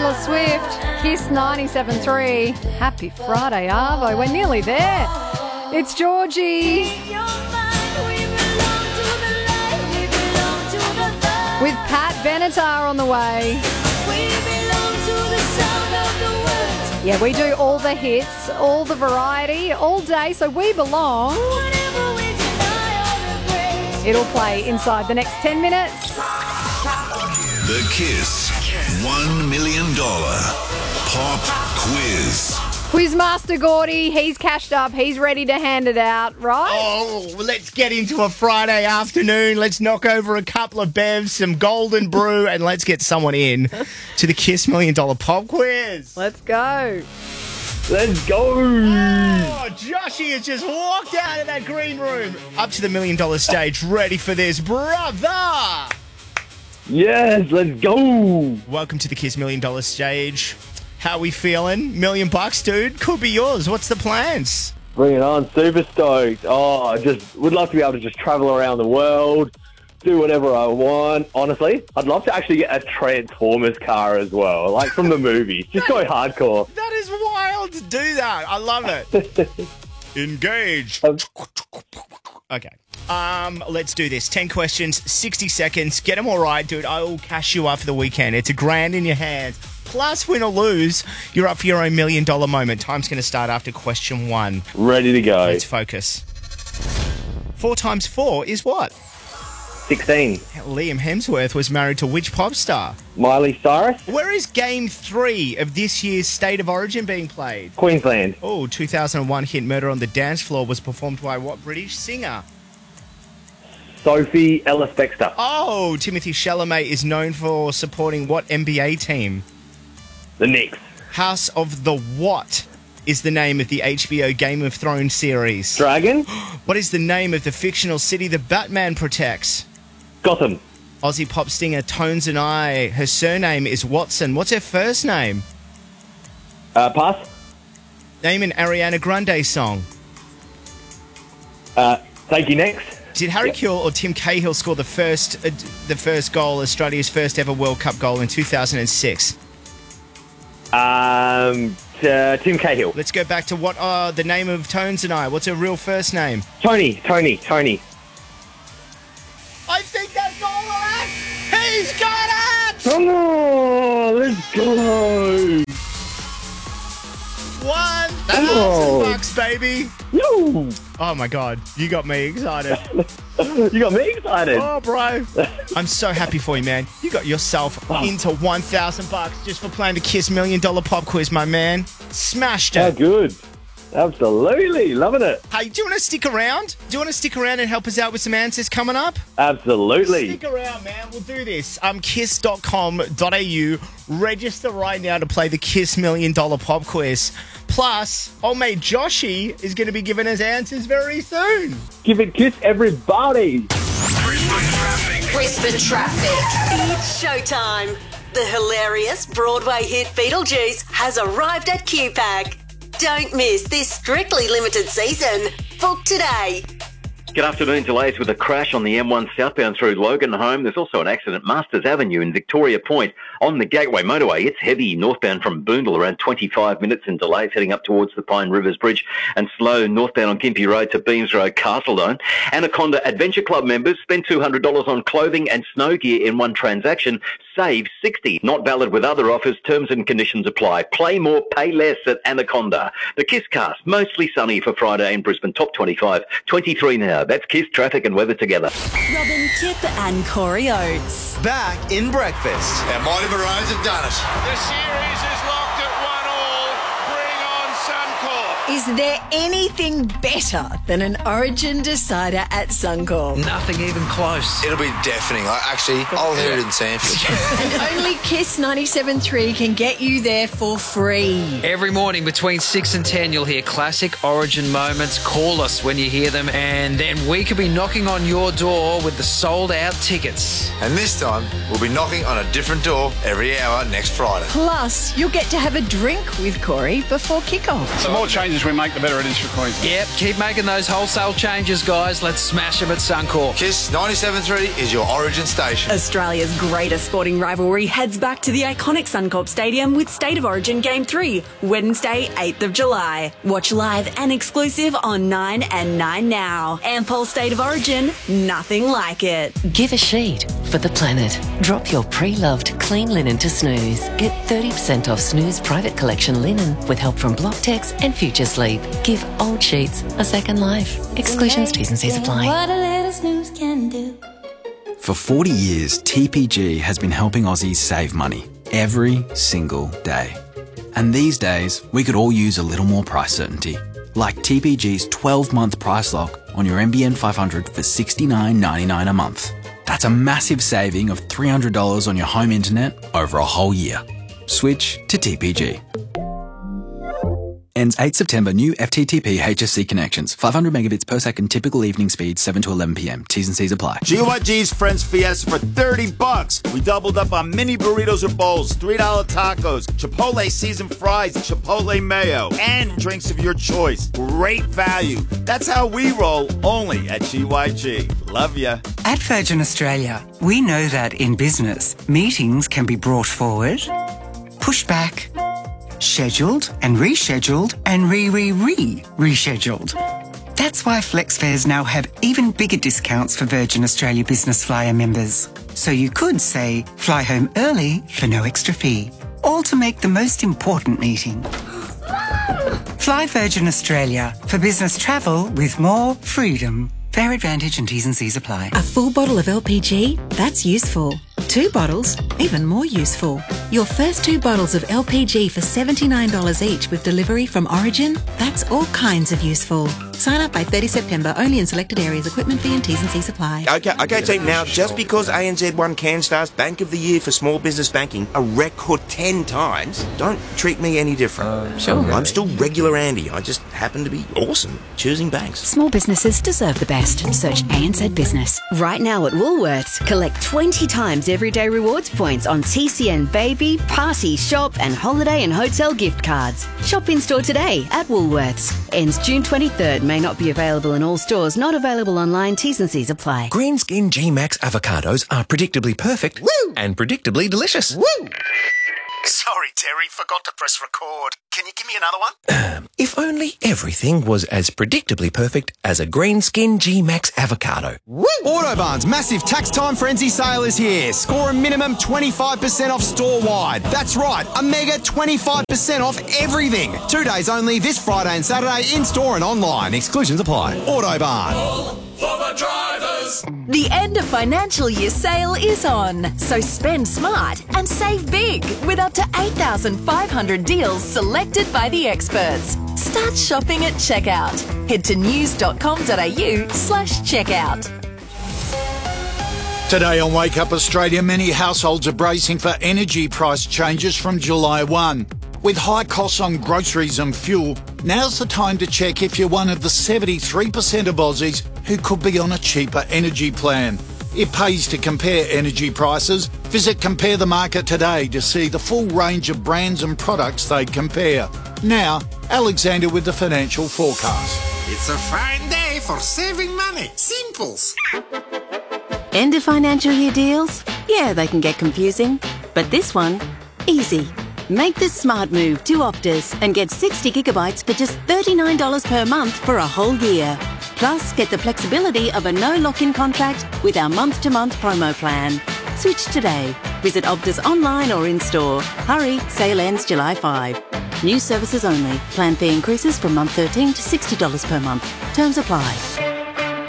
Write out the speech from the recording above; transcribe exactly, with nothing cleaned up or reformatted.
Taylor Swift, Kiss ninety-seven point three. Happy Friday, Arvo. We're nearly there. It's Georgie. With Pat Benatar on the way. Yeah, we do all the hits, all the variety, all day, so we belong. It'll play inside the next ten minutes. The Kiss one million dollars Pop Quiz. Quizmaster Gordy, he's cashed up. He's ready to hand it out, right? Oh, let's get into a Friday afternoon. Let's knock over a couple of bevs, some golden brew, and let's get someone in to the Kiss Million Dollar Pop Quiz. Let's go. Let's go. Oh, Joshy has just walked out of that green room up to the Million Dollar stage, ready for this, brother. Yes, let's go. Welcome to the Kiss Million Dollar stage. How we feeling? Million bucks, dude. Could be yours. What's the plans? Bring it on. Super stoked. Oh, I just would love to be able to just travel around the world, do whatever I want. Honestly, I'd love to actually get a Transformers car as well, like from the movies. Just go hardcore. That is wild to do that. I love it. Engage. Um, Okay. Um, let's do this. ten questions, sixty seconds. Get them all right, dude. I will cash you up for the weekend. It's a grand in your hands. Plus, win or lose, you're up for your own million dollar moment. Time's going to start after question one. Ready to go. Let's focus. Four times four is what? sixteen. Liam Hemsworth was married to which pop star? Miley Cyrus. Where is game three of this year's State of Origin being played? Queensland. Oh, two thousand one hit Murder on the Dance Floor was performed by what British singer? Sophie Ellis-Bextor. Oh, Timothy Chalamet is known for supporting what N B A team? The Knicks. House of the What is the name of the H B O Game of Thrones series? Dragon. What is the name of the fictional city the Batman protects? Gotham. Aussie pop singer Tones and I. Her surname is Watson. What's her first name? Uh, pass. Name an Ariana Grande song. Uh, thank you, next. Did Harry Yep. Kewell or Tim Cahill score the first uh, the first goal, Australia's first ever World Cup goal in two thousand six? Um, uh, Tim Cahill. Let's go back to what uh, the name of Tones and I. What's her real first name? Tony. Tony. Tony. I think that's all right. He's got it! Oh, let's go. One Oh. thousand bucks, baby. Yo. Oh my God, you got me excited. You got me excited. Oh, bro. I'm so happy for you, man. You got yourself into one thousand bucks just for playing the Kiss Million Dollar Pop Quiz, my man. Smashed How it. good. Absolutely. Loving it. Hey, do you want to stick around? Do you want to stick around and help us out with some answers coming up? Absolutely. Stick around, man. We'll do this. Um, kiss dot com dot a u. Register right now to play the Kiss Million Dollar Pop Quiz. Plus, old mate Joshy is going to be giving us answers very soon. Give it kiss, everybody. Brisbane Traffic. It's showtime. The hilarious Broadway hit Beetlejuice has arrived at Q Pack. Don't miss this strictly limited season. Book today. Good afternoon. Delays with a crash on the M one southbound through Loganholme. There's also an accident Masters Avenue in Victoria Point. On the Gateway Motorway, it's heavy northbound from Boondall, around twenty-five minutes in delays heading up towards the Pine Rivers Bridge, and slow northbound on Gympie Road to Beams Road, Castledone. Anaconda Adventure Club members spend two hundred dollars on clothing and snow gear in one transaction. Save sixty dollars. Not valid with other offers. Terms and conditions apply. Play more, pay less at Anaconda. The Kiss Cast, mostly sunny for Friday in Brisbane. Top twenty-five. twenty-three now. That's Kiss traffic and weather together. Robin Kip and Corey Oates. Back in breakfast. Our Mighty Maroons have done it. The series is locked at one all. Bring on Suncorp. Is there anything better than an Origin decider at Suncorp? Nothing even close. It'll be deafening. I actually, I'll hear it in Sanford. And only Kiss ninety-seven point three can get you there for free. Every morning between six and ten, you'll hear classic Origin moments. Call us when you hear them, and then we could be knocking on your door with the sold-out tickets. And this time, we'll be knocking on a different door every hour next Friday. Plus, you'll get to have a drink with Corey before kickoff. Some more changes changes we make, the better it is for Queensland. Yep, keep making those wholesale changes, guys. Let's smash them at Suncorp. Kiss ninety-seven point three is your Origin station. Australia's greatest sporting rivalry heads back to the iconic Suncorp Stadium with State of Origin Game three, Wednesday, eighth of July. Watch live and exclusive on nine and nine now. Ampol State of Origin, nothing like it. Give a sheet for the planet. Drop your pre-loved clean linen to Snooze. Get thirty percent off Snooze private collection linen with help from Blocktex and Future Sleep. Give old sheets a second life. Exclusions, T's and C's apply. What a little snooze can do. For forty years, T P G has been helping Aussies save money every single day. And these days, we could all use a little more price certainty. Like T P G's twelve-month price lock on your N B N five hundred for sixty-nine ninety-nine a month. That's a massive saving of three hundred dollars on your home internet over a whole year. Switch to T P G. Ends eighth September. New F T T P H S C connections. five hundred megabits per second. Typical evening speed. seven to eleven p.m. T's and C's apply. G Y G's Friends Fiesta for thirty bucks. We doubled up on mini burritos or bowls, three dollar tacos, Chipotle seasoned fries, Chipotle mayo, and drinks of your choice. Great value. That's how we roll, only at G Y G. Love ya. At Virgin Australia, we know that in business, meetings can be brought forward, pushed back, scheduled and rescheduled and re-re-re-rescheduled. That's why FlexFares now have even bigger discounts for Virgin Australia Business Flyer members. So you could say, fly home early for no extra fee. All to make the most important meeting. Fly Virgin Australia for business travel with more freedom. Fair advantage and T's and C's apply. A full bottle of L P G? That's useful. Two bottles? Even more useful. Your first two bottles of L P G for seventy-nine dollars each with delivery from Origin? That's all kinds of useful. Sign up by thirtieth September, only in selected areas. Equipment fee and T's and C's apply. Okay, okay, team. Now, just because A N Z won CanStar's Bank of the Year for small business banking a record ten times, don't treat me any different. Uh, sure. I'm still regular Andy. I just happen to be awesome choosing banks. Small businesses deserve the best. Search A N Z Business. Right now at Woolworths, collect twenty times everyday rewards points on T C N baby, party, shop and holiday and hotel gift cards. Shop in store today at Woolworths. Ends June twenty-third. May not be available in all stores. Not available online. T's and C's apply. Green Skin G-Max avocados are predictably perfect Woo! and predictably delicious. Woo! Sorry, Terry, forgot to press record. Can you give me another one? Um, if only everything was as predictably perfect as a Green Skin G-Max avocado. Woo! Autobarn's massive tax time frenzy sale is here. Score a minimum twenty-five percent off store-wide. That's right, a mega twenty-five percent off everything. Two days only this Friday and Saturday in-store and online. Exclusions apply. Autobarn. For the drivers. The end of financial year sale is on, so spend smart and save big with up to eight thousand five hundred deals selected by the experts. Start shopping at checkout. Head to news.com.au slash checkout. Today on Wake Up Australia, many households are bracing for energy price changes from July first. With high costs on groceries and fuel, now's the time to check if you're one of the seventy-three percent of Aussies who could be on a cheaper energy plan. It pays to compare energy prices. Visit Compare the Market today to see the full range of brands and products they compare. Now, Alexander with the financial forecast. It's a fine day for saving money. Simples. End of financial year deals? Yeah, they can get confusing. But this one, easy. Make the smart move to Optus and get sixty gigabytes for just thirty-nine dollars per month for a whole year. Plus, get the flexibility of a no lock-in contract with our month-to-month promo plan. Switch today. Visit Optus online or in-store. Hurry, sale ends July fifth. New services only. Plan fee increases from month thirteen to sixty dollars per month. Terms apply.